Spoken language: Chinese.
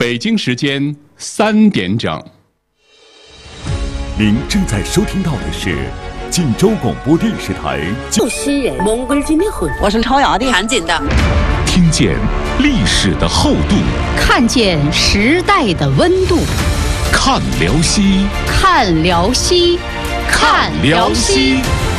北京时间3点整。 您正在收听到的是晋州广播电视台。 有新人，蒙古人的魂。 我是朝阳的， 韩锦的。 听见历史的厚度， 看见时代的温度。 看辽西， 看辽西，看辽西。